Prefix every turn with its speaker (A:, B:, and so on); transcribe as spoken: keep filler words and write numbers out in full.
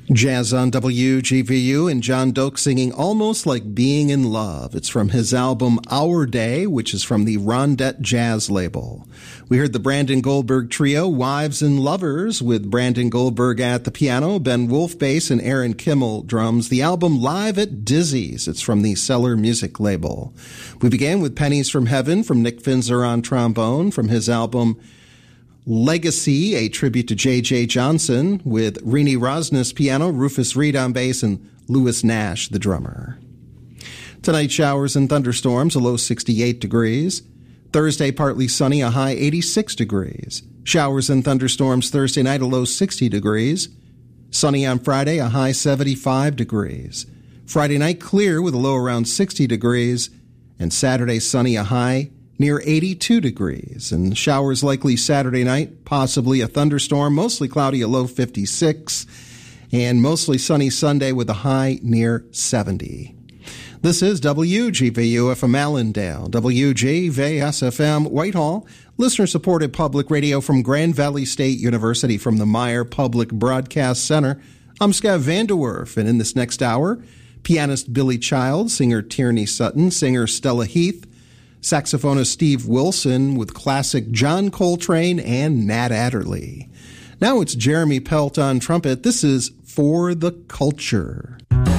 A: Jazz on W G V U and John Doak singing Almost Like Being in Love. It's from his album Our Day, which is from the Rondette Jazz label. We heard the Brandon Goldberg Trio, Wives and Lovers, with Brandon Goldberg at the piano, Ben Wolf bass, and Aaron Kimmel drums. The album Live at Dizzy's. It's from the Cellar Music label. We began with Pennies from Heaven from Nick Finzer on trombone from his album Legacy, a tribute to J J. Johnson, with Rini Rosnes piano, Rufus Reed on bass, and Lewis Nash, the drummer. Tonight, showers and thunderstorms, a low sixty-eight degrees. Thursday, partly sunny, a high eighty-six degrees. Showers and thunderstorms Thursday night, a low sixty degrees. Sunny on Friday, a high seventy-five degrees. Friday night, clear with a low around sixty degrees. And Saturday, sunny, a high near eighty-two degrees, and showers likely Saturday night, possibly a thunderstorm, mostly cloudy, a low fifty-six, and mostly sunny Sunday with a high near seventy. This is W G V U F M Allendale, W G V S F M Whitehall, listener-supported public radio from Grand Valley State University from the Meyer Public Broadcast Center. I'm Scott Vanderwerf, and in this next hour, pianist Billy Child, singer Tierney Sutton, singer Stella Heath, saxophonist Steve Wilson with classic John Coltrane and Nat Adderley. Now it's Jeremy Pelt on trumpet. This is For the Culture.